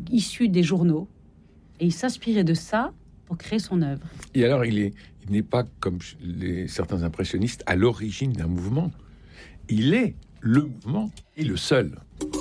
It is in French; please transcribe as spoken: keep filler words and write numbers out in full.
issu des journaux. Et il s'inspirait de ça pour créer son œuvre. Et alors, il est, il n'est pas, comme les, certains impressionnistes, à l'origine d'un mouvement. Il est le mouvement et le seul.